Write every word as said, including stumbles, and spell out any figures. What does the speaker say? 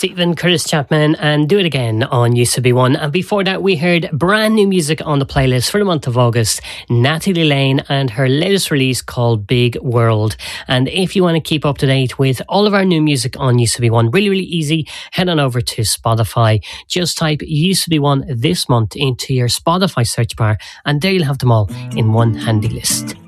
Stephen Curtis Chapman and Do It Again on Used to Be One. And before that, we heard brand new music on the playlist for the month of August, Natalie Lane and her latest release called Big World. And if you want to keep up to date with all of our new music on Used to Be One, really, really easy, head on over to Spotify. Just type Used to Be One this month into your Spotify search bar, and there you'll have them all in one handy list.